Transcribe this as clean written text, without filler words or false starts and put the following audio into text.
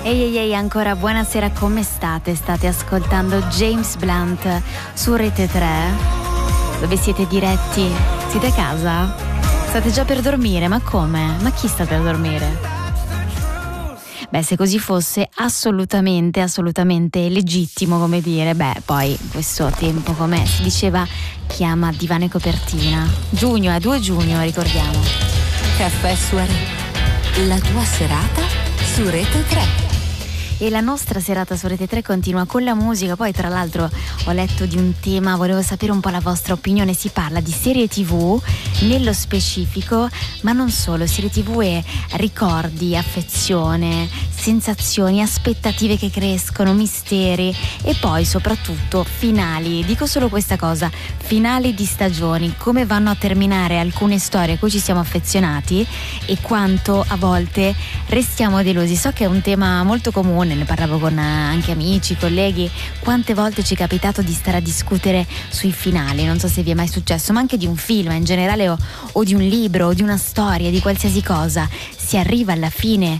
Ehi ehi ehi, ancora buonasera, come state? State ascoltando James Blunt su Rete 3, dove siete diretti? Siete a casa? State già per dormire? Ma come? Ma chi sta per dormire? Beh, se così fosse assolutamente legittimo, come dire. Beh, poi in questo tempo, come si diceva, chiama divano e copertina. Giugno, 2 giugno, ricordiamo. Caffè Soirée, la tua serata su Rete 3. E la nostra serata su Rete 3 continua con la musica. Poi tra l'altro ho letto di un tema, volevo sapere un po' la vostra opinione. Si parla di serie TV nello specifico, ma non solo, serie TV e ricordi, affezione, sensazioni, aspettative che crescono, misteri e poi soprattutto finali. Dico solo questa cosa: finali di stagioni, come vanno a terminare alcune storie a cui ci siamo affezionati e quanto a volte restiamo delusi. So che è un tema molto comune, ne parlavo con anche amici, colleghi. Quante volte ci è capitato di stare a discutere sui finali, non so se vi è mai successo, ma anche di un film in generale o di un libro o di una storia, di qualsiasi cosa. Si arriva alla fine